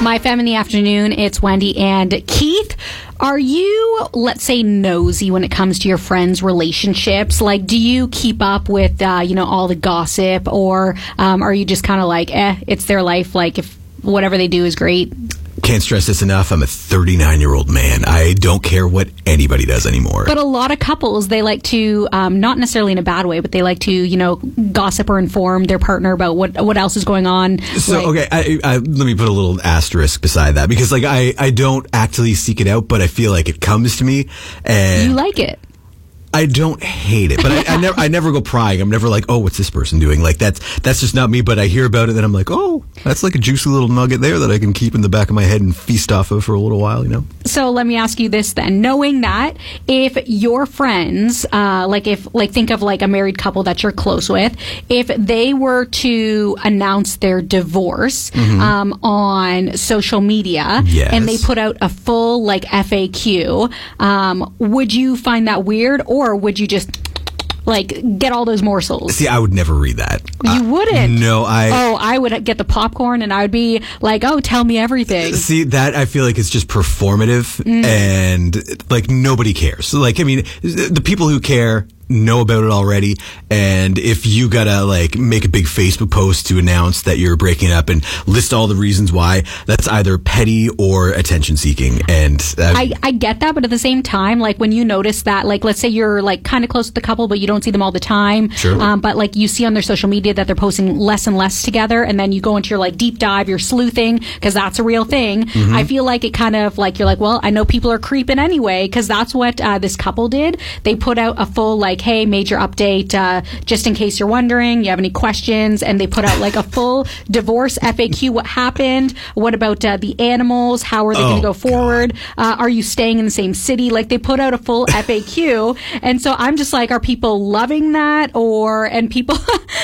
My Femme in the Afternoon, it's Wendy and Keith. Are you, let's say, nosy when it comes to your friends' relationships? Like, do you keep up with, all the gossip, or are you just kind of like, it's their life, like, if whatever they do is great? Can't stress this enough. I'm a 39-year-old man. I don't care what anybody does anymore. But a lot of couples, they like to, not necessarily in a bad way, but they like to, gossip or inform their partner about what else is going on. So, okay, I let me put a little asterisk beside that, because, like, I don't actively seek it out, but I feel like it comes to me. And you like it. I don't hate it, but I never go prying. I'm never like, oh, what's this person doing? Like, that's just not me, but I hear about it and I'm like, oh, that's like a juicy little nugget there that I can keep in the back of my head and feast off of for a little while, So let me ask you this then. Knowing that, if your friends, think of like a married couple that you're close with, if they were to announce their divorce on social media, yes, and they put out a full like FAQ, would you find that weird, or would you just like get all those morsels? See, I would never read that. You wouldn't? No, I would get the popcorn and I would be like, oh, tell me everything. See, that I feel like it's just performative and like nobody cares. So, like, I mean, the people who care know about it already, and if you gotta like make a big Facebook post to announce that you're breaking up and list all the reasons why, that's either petty or attention seeking. And I get that, but at the same time, like when you notice that, like let's say you're like kind of close to the couple, but you don't see them all the time, sure. But like you see on their social media that they're posting less and less together, and then you go into your like deep dive, you're sleuthing, because that's a real thing. I feel like it kind of like, you're like, well, I know people are creeping anyway, because that's what this couple did. They put out a full like, hey, major update, just in case you're wondering, you have any questions, and they put out like a full divorce FAQ. What happened? What about the animals? How are they going to go forward? Are you staying in the same city? Like, they put out a full FAQ, and so I'm just like, are people loving that? And people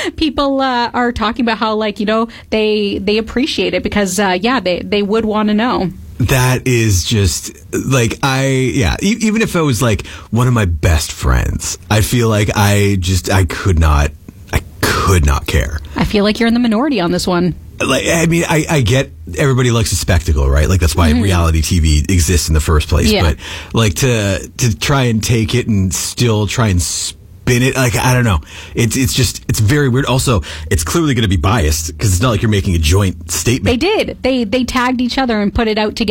are talking about how, like, they appreciate it, because they would want to know. That is just like, even if I was like one of my best friends, I feel like I could not care. I feel like you're in the minority on this one. Like, I mean, I get everybody likes a spectacle, right? Like, that's why reality TV exists in the first place. Yeah. But like to try and take it and still try and spin it, like, I don't know. It's very weird. Also, it's clearly going to be biased, because it's not like you're making a joint statement. They did. They tagged each other and put it out together.